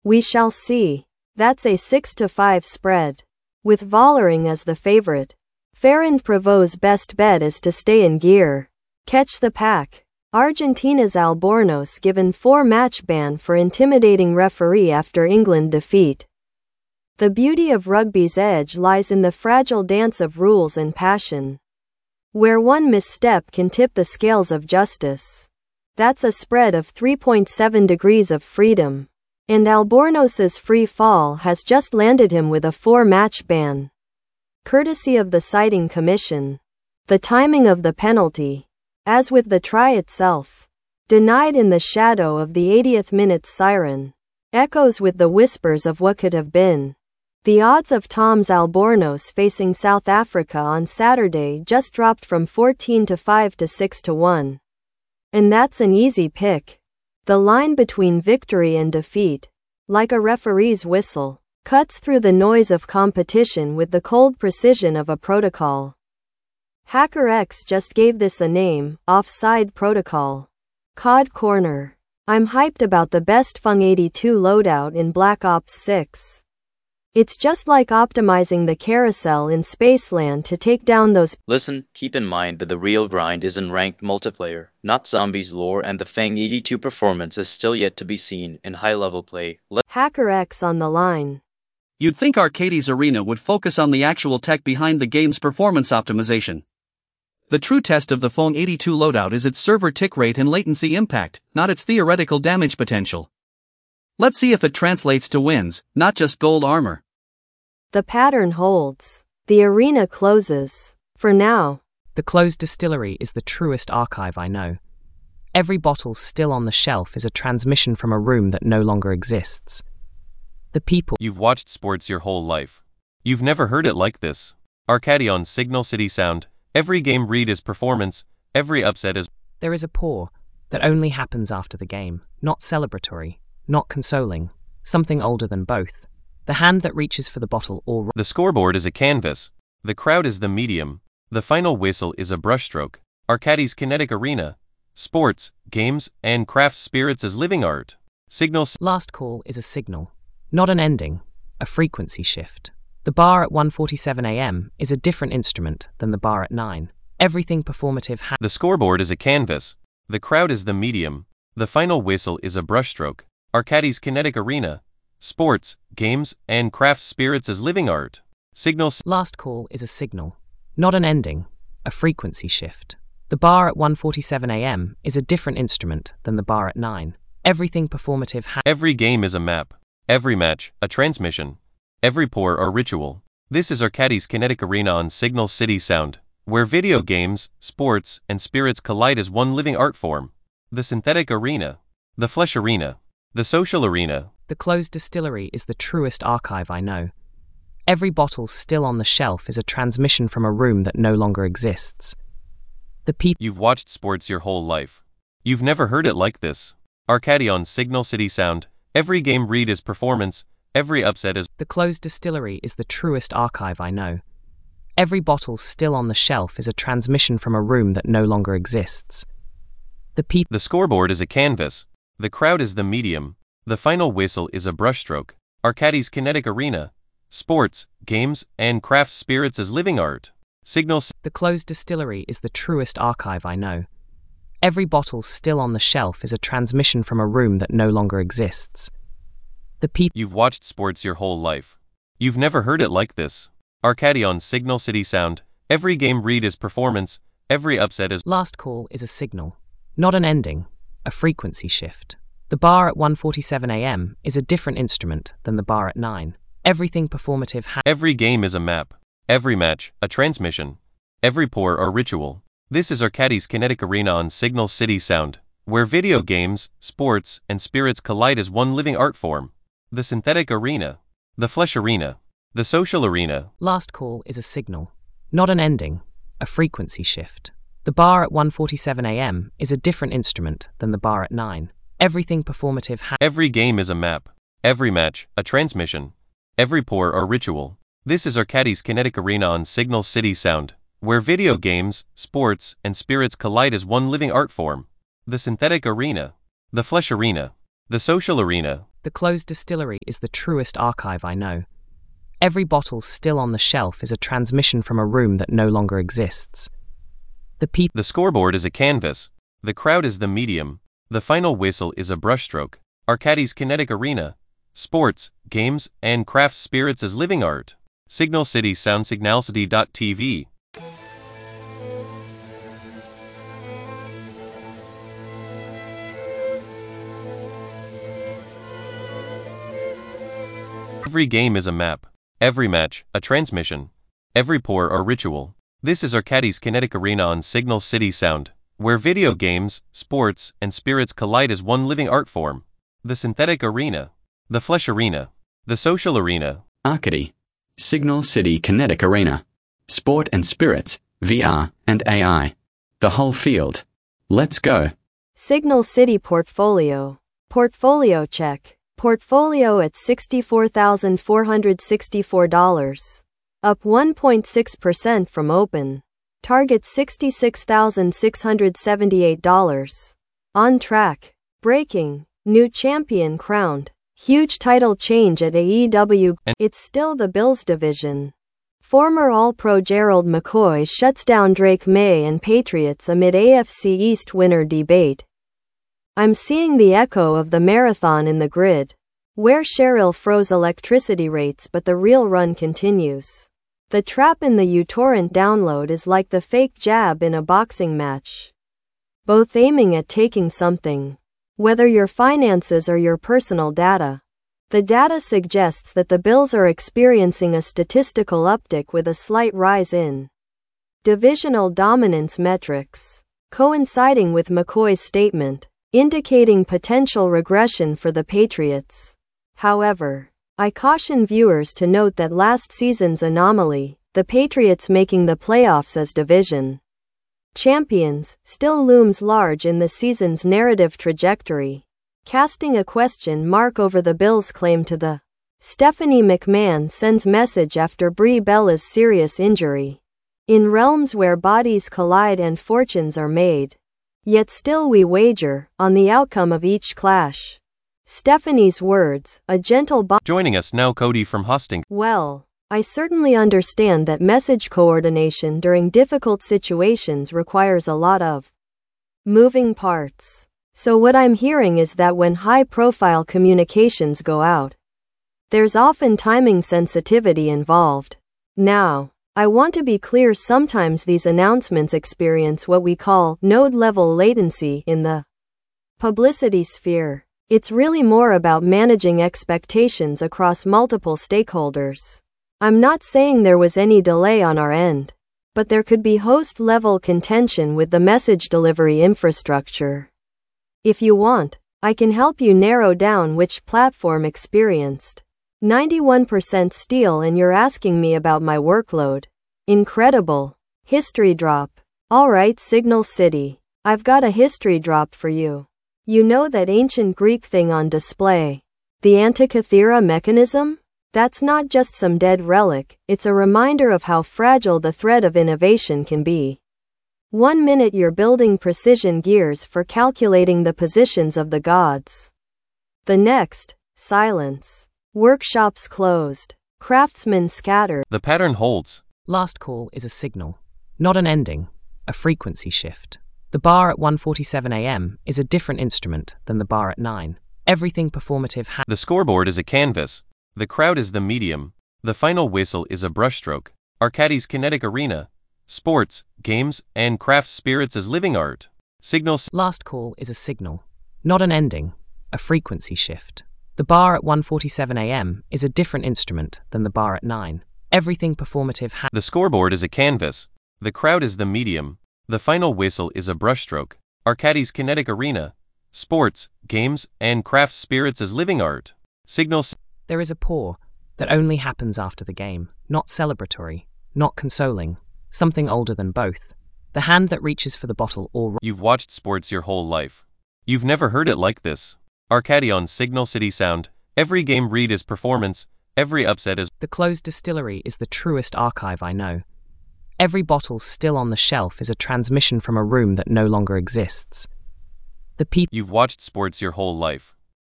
We shall see. That's a 6-5 spread, with Vollering as the favorite. Ferrand Prévost's best bet is to stay in gear. Catch the pack. Argentina's Albornoz given 4-match ban for intimidating referee after England defeat. The beauty of rugby's edge lies in the fragile dance of rules and passion, where one misstep can tip the scales of justice. That's a spread of 3.7 degrees of freedom, and Albornoz's free fall has just landed him with a 4-match ban, courtesy of the Citing Commission. The timing of the penalty, as with the try itself, denied in the shadow of the 80th minute siren, echoes with the whispers of what could have been. The odds of Tom's Albornoz facing South Africa on Saturday just dropped from 14-5 to 6-1. And that's an easy pick. The line between victory and defeat, like a referee's whistle, cuts through the noise of competition with the cold precision of a protocol. HackerX just gave this a name, Offside Protocol. COD Corner. I'm hyped about the best Fung 82 loadout in Black Ops 6. It's just like optimizing the carousel in Spaceland to take down those. Listen, keep in mind that the real grind is in ranked multiplayer, not zombies lore, and the Fang 82 performance is still yet to be seen in high-level play. HackerX on the line. You'd think Arcades Arena would focus on the actual tech behind the game's performance optimization. The true test of the Fang 82 loadout is its server tick rate and latency impact, not its theoretical damage potential. Let's see if it translates to wins, not just gold armor. The pattern holds. The arena closes. For now. The closed distillery is the truest archive I know. Every bottle still on the shelf is a transmission from a room that no longer exists. The people. You've watched sports your whole life. You've never heard it like this. Arcady on Signal City Sound. Every game read is performance, every upset is. There is a pour that only happens after the game, not celebratory, not consoling, something older than both. The hand that reaches for the bottle or. The scoreboard is a canvas. The crowd is the medium. The final whistle is a brushstroke. Arcady's kinetic arena. Sports, games, and craft spirits as living art. Signals. Last call is a signal, not an ending, a frequency shift. The bar at 1:47 a.m. is a different instrument than the bar at 9. Everything performative. The scoreboard is a canvas. The crowd is the medium. The final whistle is a brushstroke. Arcady's kinetic arena. Sports, games, and craft spirits as living art. Signals. Last call is a signal, not an ending, a frequency shift. The bar at 1:47 a.m. is a different instrument than the bar at 9. Everything performative. Every game is a map. Every match, a transmission. Every pour or ritual. This is Arcady's kinetic arena on Signal City Sound, where video games, sports, and spirits collide as one living art form. The synthetic arena. The flesh arena. The social arena. The closed distillery is the truest archive I know. Every bottle still on the shelf is a transmission from a room that no longer exists. The people. You've watched sports your whole life. You've never heard it like this. Arcady on Signal City Sound. Every game read is performance, every upset is. The closed distillery is the truest archive I know. Every bottle still on the shelf is a transmission from a room that no longer exists. The people. The scoreboard is a canvas. The crowd is the medium. The final whistle is a brushstroke. Arcady's kinetic arena. Sports, games, and craft spirits as living art. Signals. The closed distillery is the truest archive I know. Every bottle still on the shelf is a transmission from a room that no longer exists. The people. You've watched sports your whole life. You've never heard it like this. Arcady on Signal City Sound. Every game read is performance, every upset is. Last call is a signal, not an ending, a frequency shift. The bar at 1:47 a.m. is a different instrument than the bar at 9. Everything performative. Every game is a map. Every match, a transmission. Every pour or ritual. This is Arcady's kinetic arena on Signal City Sound, where video games, sports, and spirits collide as one living art form. The synthetic arena. The flesh arena. The social arena. Last call is a signal, not an ending, a frequency shift. The bar at 1:47 a.m. is a different instrument than the bar at 9. Everything performative. Every game is a map. Every match, a transmission. Every pour or ritual. This is Arcady's kinetic arena on Signal City Sound, where video games, sports, and spirits collide as one living art form. The synthetic arena. The flesh arena. The social arena. The closed distillery is the truest archive I know. Every bottle still on the shelf is a transmission from a room that no longer exists. The scoreboard is a canvas. The crowd is the medium. The final whistle is a brushstroke. Arcadis Kinetic Arena. Sports, games, and craft spirits as living art. Signal City Sound Signalcity.tv. Every game is a map. Every match, a transmission. Every pour, a ritual. This is Arcadis Kinetic Arena on Signal City Sound, where video games, sports, and spirits collide as one living art form. The synthetic arena. The flesh arena. The social arena. Arcady. Signal City Kinetic Arena. Sport and spirits, VR and AI. The whole field. Let's go. Signal City Portfolio. Portfolio check. Portfolio at $64,464. Up 1.6% from open. Target $66,678. On track. Breaking. New champion crowned. Huge title change at AEW. It's still the Bills division. Former All-Pro Gerald McCoy shuts down Drake May and Patriots amid AFC East winner debate. I'm seeing the echo of the marathon in the grid, where Cheryl froze electricity rates but the real run continues. The trap in the uTorrent download is like the fake jab in a boxing match. Both aiming at taking something, whether your finances or your personal data. The data suggests that the Bills are experiencing a statistical uptick with a slight rise in divisional dominance metrics, coinciding with McCoy's statement, indicating potential regression for the Patriots. However, I caution viewers to note that last season's anomaly, the Patriots making the playoffs as division champions, still looms large in the season's narrative trajectory, casting a question mark over the Bills' claim to the Stephanie McMahon sends message after Brie Bella's serious injury. In realms where bodies collide and fortunes are made, yet still we wager on the outcome of each clash. Stephanie's words, a gentle Joining us now Cody from Hosting. Well, I certainly understand that message coordination during difficult situations requires a lot of moving parts. So what I'm hearing is that when high-profile communications go out, there's often timing sensitivity involved. Now, I want to be clear, sometimes these announcements experience what we call node-level latency in the publicity sphere. It's really more about managing expectations across multiple stakeholders. I'm not saying there was any delay on our end, but there could be host-level contention with the message delivery infrastructure. If you want, I can help you narrow down which platform experienced 91% steal and you're asking me about my workload. Incredible. History drop. Alright, Signal City. I've got a history drop for you. You know that ancient Greek thing on display? The Antikythera mechanism? That's not just some dead relic, it's a reminder of how fragile the thread of innovation can be. 1 minute you're building precision gears for calculating the positions of the gods. The next, silence. Workshops closed. Craftsmen scattered. The pattern holds. Last call is a signal, not an ending, a frequency shift. The bar at 1:47 a.m. is a different instrument than the bar at 9. Everything performative The scoreboard is a canvas. The crowd is the medium. The final whistle is a brushstroke. Arcadis Kinetic Arena. Sports, games, and craft spirits as living art. Last call is a signal, not an ending, a frequency shift. The bar at 1:47 a.m. is a different instrument than the bar at 9. Everything performative The scoreboard is a canvas. The crowd is the medium. The final whistle is a brushstroke. Arcadis Kinetic Arena. Sports, games, and craft spirits as living art. There is a pour that only happens after the game, not celebratory, not consoling, something older than both. The hand that reaches for the bottle or... You've watched sports your whole life. You've never heard it like this. Arcady on Signal City Sound. Every game read is performance, every upset is... The closed distillery is the truest archive I know. Every bottle still on the shelf is a transmission from a room that no longer exists. You've watched sports your whole life.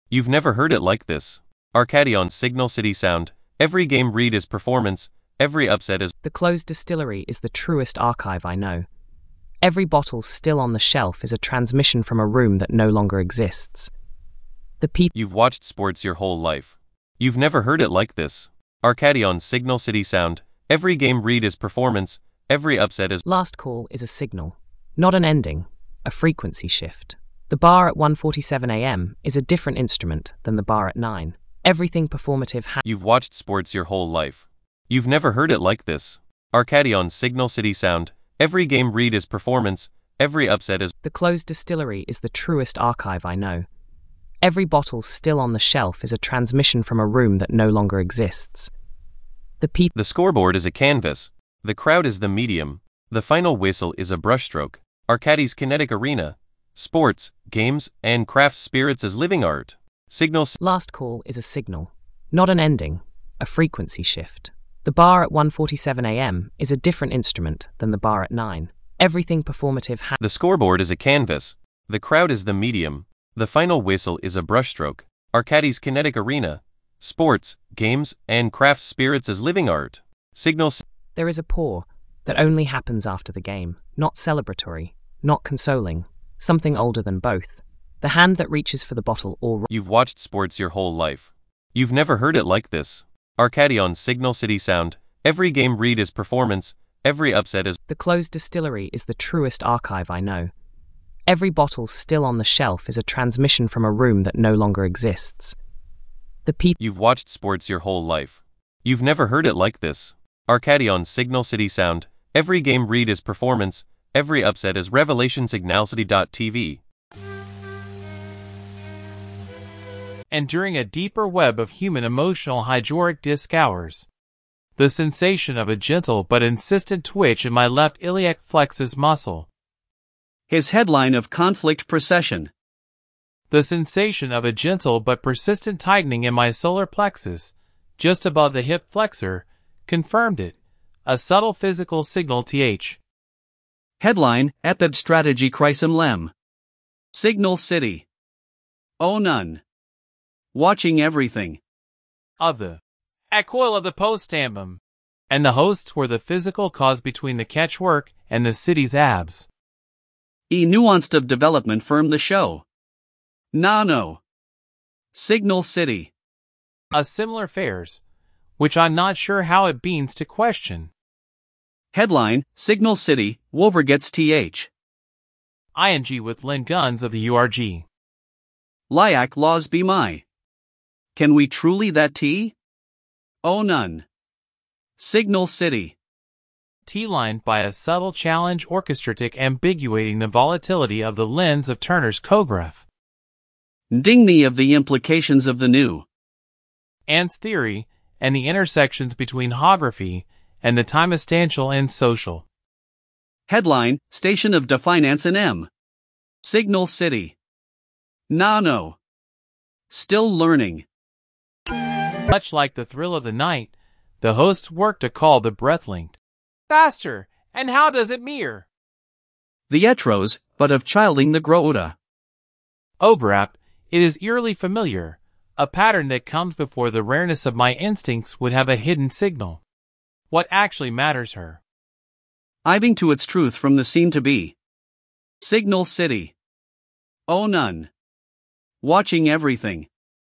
You've never heard it like this. Arcady on Signal City Sound. Every game read is performance, every upset is. The closed distillery is the truest archive I know. Every bottle still on the shelf is a transmission from a room that no longer exists. The people. You've watched sports your whole life. You've never heard it like this. Arcady on Signal City Sound. Every game read is performance, every upset is. Last call is a signal, not an ending, a frequency shift. The bar at 1:47 a.m. is a different instrument than the bar at 9. Everything performative You've watched sports your whole life. You've never heard it like this. Arcady on Signal City Sound. Every game read is performance, every upset is. The closed distillery is the truest archive I know. Every bottle still on the shelf is a transmission from a room that no longer exists. The people. The scoreboard is a canvas. The crowd is the medium. The final whistle is a brushstroke. Arcady's kinetic arena. Sports, games, and craft spirits as living art. Signals. Last call is a signal, not an ending, a frequency shift. The bar at 1:47 a.m. is a different instrument than the bar at 9. Everything performative The scoreboard is a canvas. The crowd is the medium. The final whistle is a brushstroke. Arcady's kinetic arena. Sports, games, and craft spirits as living art. Signals. There is a pour that only happens after the game, not celebratory, not consoling, something older than both. The hand that reaches for the bottle or. You've watched sports your whole life. You've never heard it like this. Arcady on Signal City Sound. Every game read is performance, every upset is. The closed distillery is the truest archive I know. Every bottle still on the shelf is a transmission from a room that no longer exists. The people. You've watched sports your whole life. You've never heard it like this. Arcady on Signal City Sound. Every game read is performance, every upset is. Revelation Signalcity.tv. And during a deeper web of human emotional hydraulic disc hours. The sensation of a gentle but insistent twitch in my left iliac flexus muscle. His headline of conflict procession. The sensation of a gentle but persistent tightening in my solar plexus, just above the hip flexor, confirmed it. A subtle physical signal th. Headline, Epid Strategy Chrysum Lem. Signal City. Oh none. Watching everything. Of the coil of the post-ambum. And the hosts were the physical cause between the catchwork and the city's abs. Nuanced of development firm the show. No. Signal City. A similar fares, which I'm not sure how it beans to question. Headline, Signal City, Wover gets th. ing with Lin Guns of the URG. Lyac laws be my. Can we truly that T? Oh none. Signal City. T-lined by a subtle challenge orchestratic ambiguating the volatility of the lens of Turner's Kograph. Dingny of the implications of the new. Ant's theory, and the intersections between hography and the time-instantial and social. Headline, Station of Definance and M. Signal City. No. Still learning. Much like the thrill of the night, the hosts work to call the breath-linked. Faster, and how does it mirror? The etros, but of childing the groda. Obrap, it is eerily familiar, a pattern that comes before the rareness of my instincts would have a hidden signal. What actually matters her? Iving to its truth from the seem to be. Signal City. Oh none. Watching everything.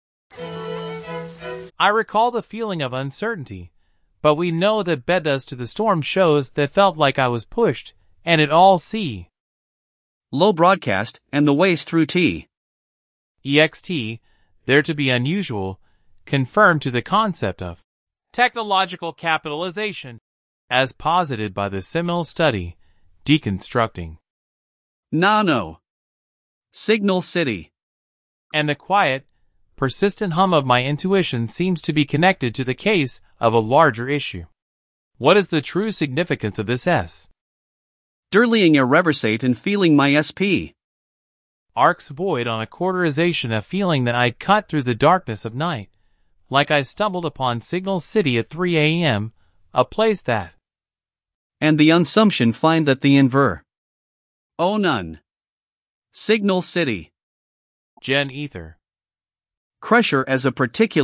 I recall the feeling of uncertainty, but we know that Bedas to the storm shows that felt like I was pushed, and it all see. Low broadcast, and the waste through T. EXT, there to be unusual, confirmed to the concept of technological capitalization, as posited by the seminal study, Deconstructing. No. Signal City. And the quiet, persistent hum of my intuition seems to be connected to the case of a larger issue. What is the true significance of this S? Durlying irreversate and feeling my SP. Arcs void on a quarterization of feeling that I'd cut through the darkness of night, like I stumbled upon Signal City at 3 a.m., a place that. And the unsumption find that the inver. Oh none. Signal City. Gen Ether. Crusher as a particular